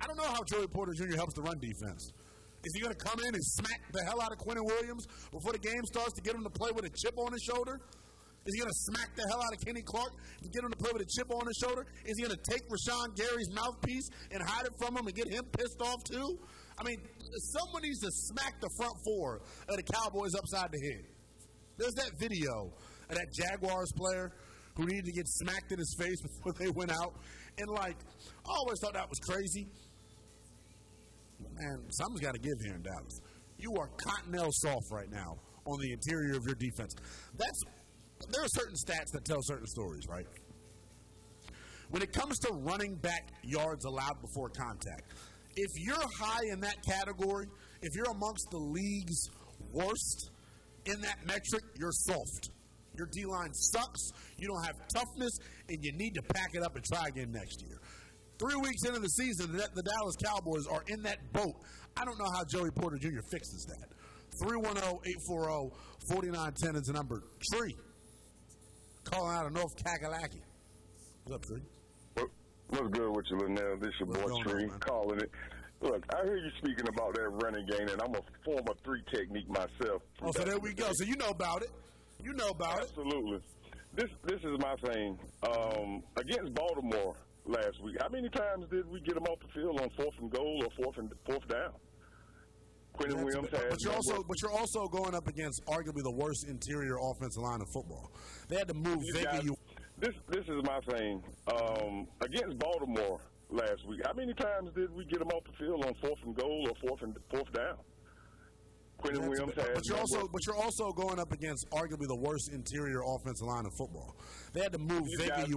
don't know how Joey Porter Jr. helps the run defense. Is he going to come in and smack the hell out of Quinnen Williams before the game starts to get him to play with a chip on his shoulder? Is he going to smack the hell out of Kenny Clark to get him to play with a chip on his shoulder? Is he going to take Rashawn Gary's mouthpiece and hide it from him and get him pissed off too? I mean, someone needs to smack the front four of the Cowboys upside the head. There's that video of that Jaguars player who needed to get smacked in his face before they went out. And, like, I always thought that was crazy. Man, something's got to give here in Dallas. You are Cottonelle soft right now on the interior of your defense. There are certain stats that tell certain stories, right? When it comes to running back yards allowed before contact, if you're high in that category, if you're amongst the league's worst in that metric, you're soft. Your D-line sucks, you don't have toughness, and you need to pack it up and try again next year. 3 weeks into the season, the Dallas Cowboys are in that boat. I don't know how Joey Porter Jr. fixes that. 310-840-4910 is the number. Tree, calling out of North Kakalaki. What's up, Tree? What's good with you, Linnell? This your boy Tree calling it. Look, I hear you speaking about that running game, and I'm a former three technique myself. Oh, so there we go. So you know about it. You know about Absolutely. This is my thing. Against Baltimore last week, how many times did we get them off the field on 4th and goal or fourth down? Quinnen Williams had. But you're also going up against arguably the worst interior offensive line in football. They had to move Vega. This is my thing. Against Baltimore last week, how many times did we get them off the field on 4th and goal or fourth down? Quinnen Williams had. But you're also going up against arguably the worst interior offensive line in football. They had to move Vega.